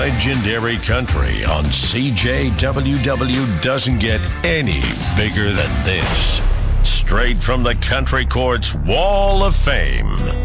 Legendary Country on CJWW doesn't get any bigger than this. Straight from the Country Court's Wall of Fame.